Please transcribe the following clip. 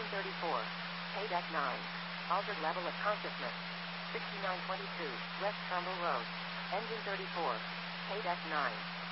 Engine 34. Paydeck 9. Altered level of consciousness. 6922 West Trumbull Road. Engine 34. Paydeck 9.